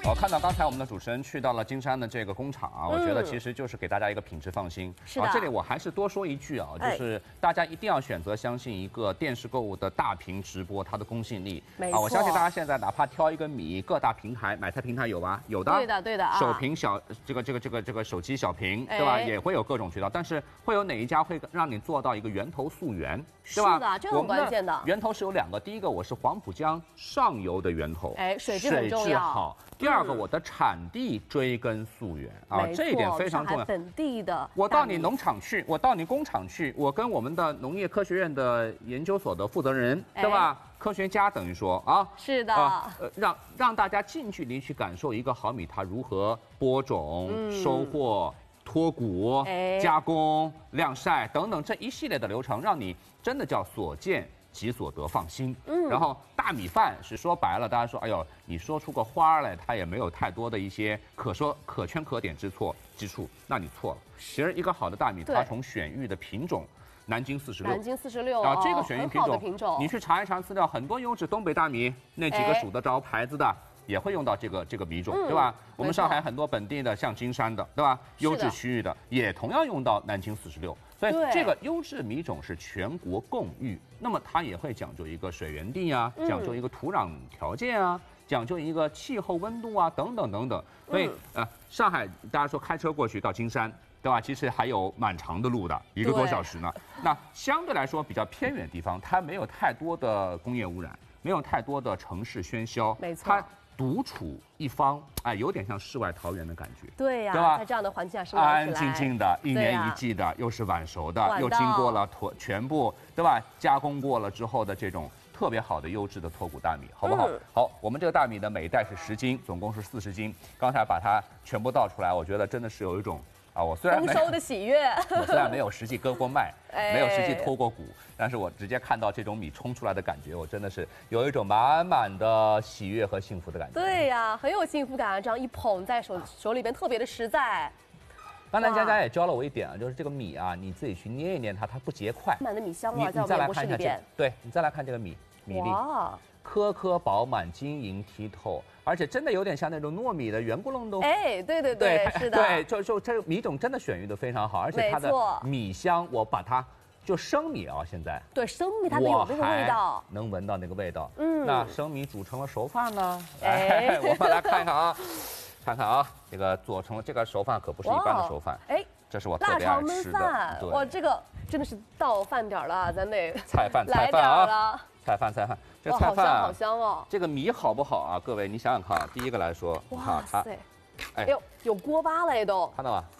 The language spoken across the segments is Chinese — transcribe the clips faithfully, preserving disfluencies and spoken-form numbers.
我看到刚才我们的主持人去到了金山的这个工厂啊，我觉得嗯其实就是给大家一个品质放心。 是的啊，这里我还是多说一句啊，就是大家一定要选择相信一个电视购物的大屏直播它的公信力。 没啊，我相信错大家现在哪怕挑一个米，各大平台买菜平台有吧？有的。 对的对的啊手屏小这个这个这个这个手机小屏， 哎对吧？也会有各种渠道，但是会有哪一家会让你做到一个源头溯源，对吧？ 是的这个很我们关键的源头是有两个，第一个我是黄浦江上游的源头， 哎水质很重要好。第二个， 嗯我的产地追根溯源啊， 没错这一点非常重要。 上海本地的， 我到你农场去，我到你工厂去，我跟我们的农业科学院的研究所的负责人， 哎对吧？科学家等于说啊， 是的， 啊，呃，让让大家近距离去感受一个毫米它如何播种、 嗯收获、脱谷、 哎加工、晾晒等等这一系列的流程，让你真的叫所见即所得，放心。嗯，然后大米饭是说白了，大家说，哎呦，你说出个花来，它也没有太多的一些可说可圈可点之错之处，那你错了。其实一个好的大米， 对它从选育的品种。南京四十六， 南京四十六啊，这个选育品很好的种， 品种你去查一查资料，很多优质东北大米那几个哎数得着牌子的，也会用到这个这个米种， 嗯对吧？我们没错上海很多本地的，像金山的，对吧？ 是的优质区域的也同样用到南京四十六，所以对这个优质米种是全国共育，那么它也会讲究一个水源地啊， 嗯讲究一个土壤条件啊。讲究一个气候温度啊，等等等等，所以、 嗯、 呃，上海大家说开车过去到金山，对吧？其实还有蛮长的路的，一个多小时呢。那相对来说比较偏远的地方，它没有太多的工业污染，没有太多的城市喧嚣， 没错它独处一方，哎，有点像世外桃源的感觉。 对呀、 对吧在这样的环境下生长安起来， 安静静的，一年对呀一季的，又是晚熟的， 晚稻又经过了脱全部，对吧？加工过了之后的这种特别好的优质的脱谷大米，好不好？ 嗯好，我们这个大米呢，每一袋是十斤，总共是四十斤。刚才把它全部倒出来，我觉得真的是有一种啊，我虽然没有丰收的喜悦。 我虽然没有实际割过麦， 哎没有实际脱过谷，但是我直接看到这种米冲出来的感觉，我真的是有一种满满的喜悦和幸福的感觉。 对呀、很有幸福感啊！这样一捧在手手里边，特别的实在。 刚才佳佳也教了我一点啊，就是这个米啊，你自己去捏一捏它，它不结块。 满的米香你啊，在你再我们演播来看一下这个室里边。， 对你再来看这个米米粒， 哇， 颗颗饱满、晶莹剔透，而且真的有点像那种糯米的圆咕隆咚。 哎，对对对， 它是的， 对，就就这个米种真的选育的非常好，而且它的没错米香，我把它就生米啊，现在对生米它得有那个味道。 能闻到那个味道。 嗯那生米煮成了熟饭呢？ 哎我们来看看啊，看看啊，这个做成了这个熟饭可不是一般的熟饭， 哎， 这是我特腊别爱肠焖吃的。 饭，哇， 对， 这个真的是到饭点儿了，咱得菜饭来点菜饭啊， 儿了。 菜饭菜饭，这哇， 菜饭啊好香好香哦！ 这个米好不好啊？各位，你想想看啊，第一个来说，你看哇啊它， 塞， 哎哎呦，有锅巴了也都。 看到吗？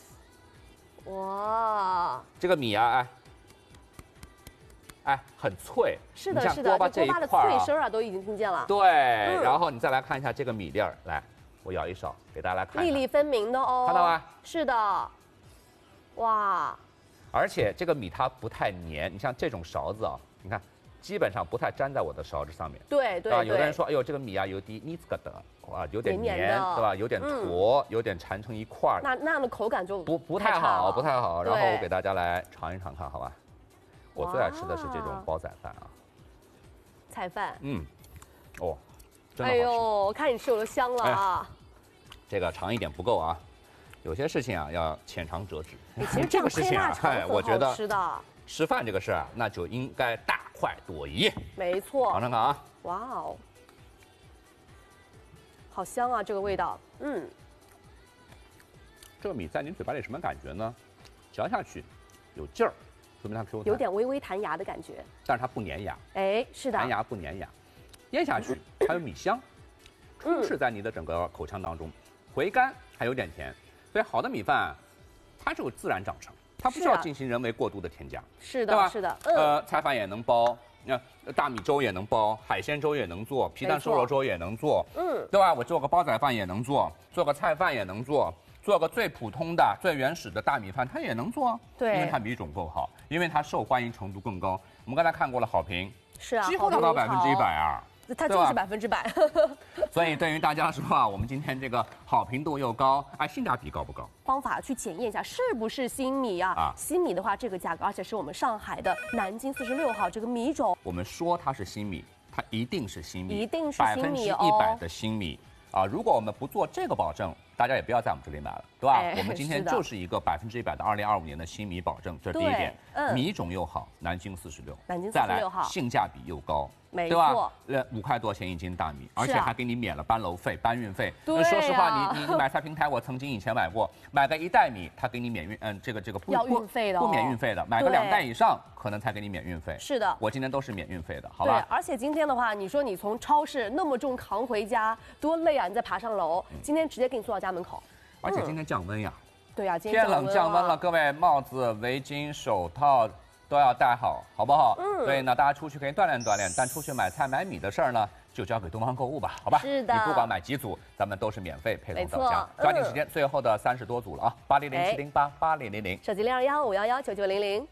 哇， 这个米啊，哎，哎，很脆。 是的， 你像是的， 锅巴这一这锅巴的块儿啊脆声啊，都已经听见了， 对， 嗯然后你再来看一下这个米粒儿，来，我舀一勺给大家来看一下， 粒粒分明的哦。 看到吗？ 是的，哇， 而且这个米它不太黏，你像这种勺子啊，你看基本上不太粘在我的勺子上面。 对对啊，有的人对， 说，哎呦，这个米啊有点腻子个的，哇，有点黏黏， 黏的对吧？有点坨，有点缠成一块儿， 那那样的口感就不不太差好， 了不太好。然后对我给大家来尝一尝看，好吧？我最爱吃的是这种哇煲仔饭啊， 菜饭。 嗯，哦，真的好吃。 哎呦，我看你吃我都香了啊！ 这个尝一点不够啊，有些事情啊要浅尝辄止。 哎其实这样这个事情啊， 配腊肠哎， 很我觉得好吃的， 吃饭这个事儿啊，那就应该大快朵颐。 没错尝。尝看啊， 哇哦，好香啊，这个味道。嗯， 这个米在您嘴巴里什么感觉呢？嚼下去有劲儿，说明它 Q 弹， 有点微微弹牙的感觉。 但是它不粘牙， 哎，是的弹，牙不粘牙。咽下去还有米香，充斥在你的整个口腔当中，回甘还有点甜，所以好的米饭，它就自然长成，它不需是啊要进行人为过度的添加， 是对吧的，是的，嗯， 呃，菜饭也能煲，那、大米粥也能煲，海鲜粥也能做，皮蛋瘦肉粥也能做， 嗯， 对吧？我做个煲仔饭也能做，做个菜饭也能做，做个最普通的、最原始的大米饭它也能做， 对因为它米种够好，因为它受欢迎程度更高。我们刚才看过了好评， 是啊， 几乎达到百分之一百啊。 好，它对吧就是百分之百。 所以对于大家说啊，我们今天这个好评度又高，哎，性价比高不高？ 方法去检验一下是不是新米啊？ 啊新米的话，这个价格，而且是我们上海的南京四十六号这个米种， 我们说它是新米，它一定是新米， 一定是百分之一新米哦百的新米。 啊，如果我们不做这个保证，大家也不要在我们这里买了，对吧？ 哎、 我们今天就是一个百分之一百的二零二五年的新米保证，这是第一点。 嗯， 米种又好，南京四十六， 南京四十六号， 性价比又高。 没对吧？ 错， 呃，五块多钱一斤大米，而且啊还给你免了搬楼费、搬运费。 对、啊， 说实话，你你你买菜平台，我曾经以前买过，买个一袋米，他给你免运，嗯，这个这个不要运费的、哦， 不免运费的，买个两袋以上，可能才给你免运费。 是的， 我今天都是免运费的，好吧？ 对，而且今天的话，你说你从超市那么重扛回家，多累啊！你再爬上楼，嗯、今天直接给你送到家门口。 而且今天降温呀。 嗯、对呀、啊，今天天冷降温了，各位帽子、围巾、手套。都要戴好，好不好？嗯，所以呢，大家出去可以锻炼锻炼，但出去买菜买米的事儿呢，就交给东方购物吧，好吧？ 是的， 你不管买几组，咱们都是免费配送到家。抓紧时间，最后的三十多组了啊！八零零七零八八零零零， 手机零二幺五幺幺九九零零。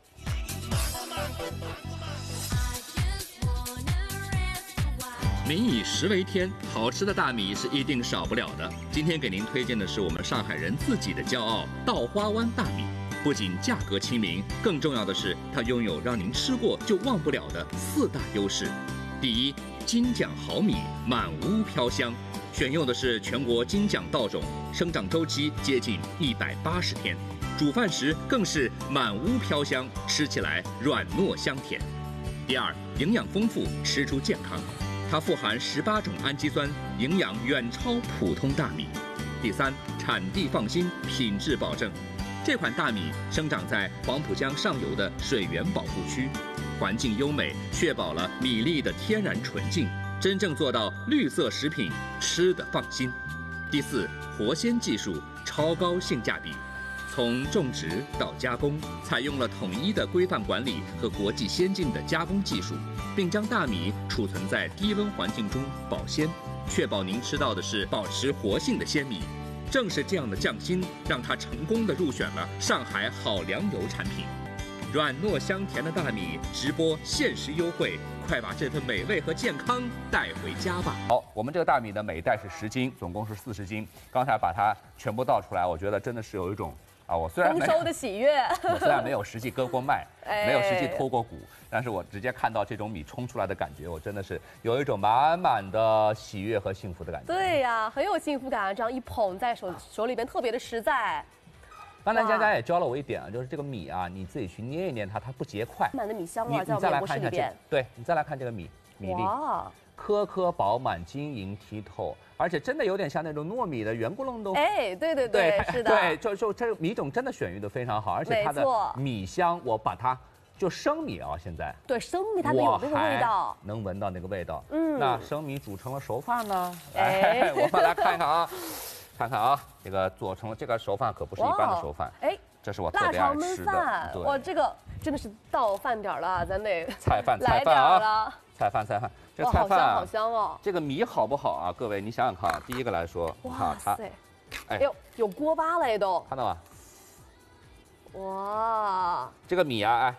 民以食为天，好吃的大米是一定少不了的。今天给您推荐的是我们上海人自己的骄傲——稻花湾大米。不仅价格亲民，更重要的是它拥有让您吃过就忘不了的四大优势。第一，金奖好米，满屋飘香，选用的是全国金奖稻种，生长周期接近一百八十天，煮饭时更是满屋飘香，吃起来软糯香甜。第二，营养丰富，吃出健康，它富含十八种氨基酸，营养远超普通大米。第三，产地放心，品质保证。这款大米生长在黄浦江上游的水源保护区，环境优美，确保了米粒的天然纯净，真正做到绿色食品，吃得放心。第四，活鲜技术，超高性价比，从种植到加工，采用了统一的规范管理和国际先进的加工技术，并将大米储存在低温环境中保鲜，确保您吃到的是保持活性的鲜米。正是这样的匠心，让它成功地入选了上海好粮油产品。软糯香甜的大米，直播限时优惠，快把这份美味和健康带回家吧！ 好，我们这个大米呢，每袋是十斤，总共是四十斤。刚才把它全部倒出来，我觉得真的是有一种啊，我虽然丰收的喜悦， 我虽然没有实际割过麦，没有实际脱过谷，但是我直接看到这种米冲出来的感觉，我真的是有一种满满的喜悦和幸福的感觉。 对呀，很有幸福感啊！这样一捧在手手里边，特别的实在。 刚才佳佳也教了我一点啊，就是这个米啊，你自己去捏一捏它，它不结块。 满的米香味在你你再来我们看一下这，对你再来看这个米米粒，颗颗饱满、晶莹剔透，而且真的有点像那种糯米的圆咕隆咚。 哎，对对对，是的， 对，就就这个米种真的选育的非常好，而且它的米香，我把它就生米啊，现在对生米它有那个味道， 能闻到那个味道。 嗯， 那生米煮成了熟饭呢？哎，我们来看看啊。看看啊，这个做成了这个熟饭可不是一般的熟饭，哎，这是我特别爱吃的。 哇，这个真的是到饭点了，咱得菜饭菜饭啊，菜饭菜饭，这菜饭好香好香哦。 这个米好不好啊？各位，你想想看啊，第一个来说， 哇塞，哎呦，有锅巴了都， 看到吗？ 哇， 这个米啊，哎。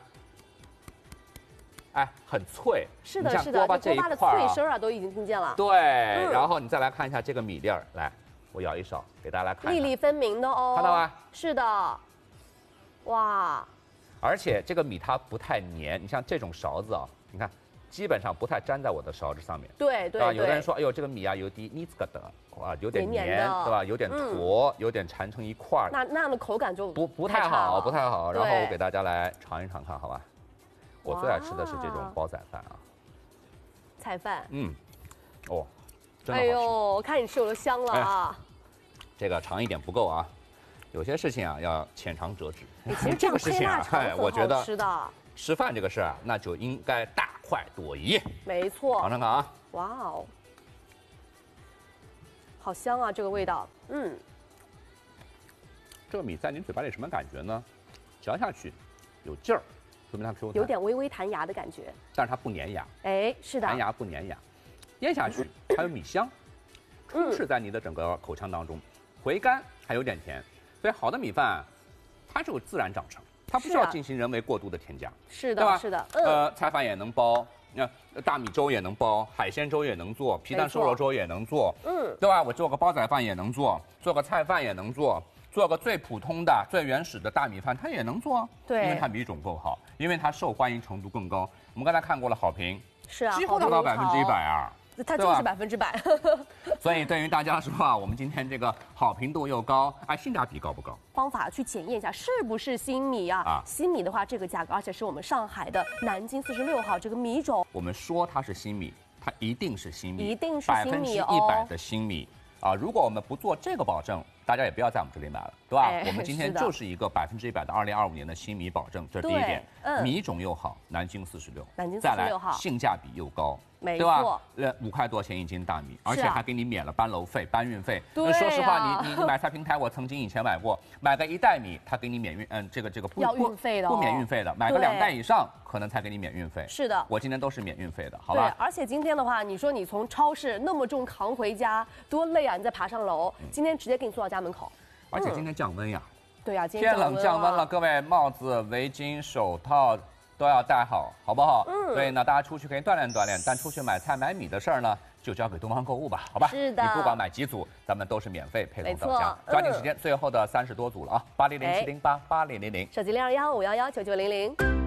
哎，很脆， 是的，是的， 锅巴这一块的脆声啊，都已经听见了。 对，然后你再来看一下这个米粒儿，来，我舀一勺给大家来看， 粒粒分明的哦， 看到吗？ 是的，哇， 而且这个米它不太黏，你像这种勺子啊，你看，基本上不太粘在我的勺子上面。 对对对。有的人说，哎呦，这个米啊有点腻子个的，啊，有点黏，对吧？有点坨，有点缠成一块儿。 那那样的口感就不不太好，不太好。然后我给大家来尝一尝看，好吧？我最爱吃的是这种煲仔饭啊， 菜饭。 嗯，哦，真的好吃。 哎呦，我看你吃我都香了啊！ 这个尝一点不够啊，有些事情啊要浅尝辄止。 其实这个事情啊， 哎， 我觉得吃的吃饭这个事儿啊，那就应该大快朵颐。 没错， 尝尝看啊！ 哇哦，好香啊，这个味道。嗯， 这个米在您嘴巴里什么感觉呢？嚼下去有劲儿。说明它 Q 弹， 有点微微弹牙的感觉， 但是它不粘牙。 哎，是的， 弹牙不粘牙，咽下去还有米香，充斥在你的整个口腔当中，回甘还有点甜，所以好的米饭，它是有自然长成，它不需要进行人为过度的添加。 是的，对吧？是的， 呃，菜饭也能煲，那大米粥也能煲，海鲜粥也能做，皮蛋瘦肉粥也能做，嗯，对吧？我做个煲仔饭也能做，做个菜饭也能做。做个最普通的、最原始的大米饭，它也能做， 对， 因为它米种够好，因为它受欢迎程度更高。我们刚才看过了好评， 是啊， 几乎达到百分之一百啊。 它就是百分之百。 所以对于大家说啊，我们今天这个好评度又高，哎，性价比高不高？ 方法去检验一下是不是新米啊？啊，新米的话，这个价格，而且是我们上海的南京四十六号这个米种。 我们说它是新米，它一定是新米， 一定是新米哦， 百分之一百的新米啊！如果我们不做这个保证，大家也不要在我们这里买了，对吧？哎、我们今天就是一个百分之一百的二零二五年的新米保证，这是第一点。嗯，米种又好，南京四十六， 南京四十六号， 性价比又高。 没对吧？呃，五块多钱一斤大米，而且还给你免了搬楼费、搬运费。对、啊，说实话，你你你买菜平台，我曾经以前买过，买个一袋米，他给你免运，嗯，这个这个不要运费的、哦， 不免运费的，买个两袋以上，可能才给你免运费。 是的， 我今天都是免运费的，好吧？ 对，而且今天的话，你说你从超市那么重扛回家，多累啊！你再爬上楼，嗯、今天直接给你送到家门口。 而且今天降温呀。 嗯、对呀、啊，今天天冷降温了，各位帽子、围巾、手套。都要戴好，好不好？嗯，所以呢，大家出去可以锻炼锻炼，但出去买菜买米的事儿呢，就交给东方购物吧，好吧？ 是的， 你不管买几组，咱们都是免费配送到家。抓紧时间，最后的三十多组了啊，八零零七零八八零零零， 手机零二幺五幺幺九九零零。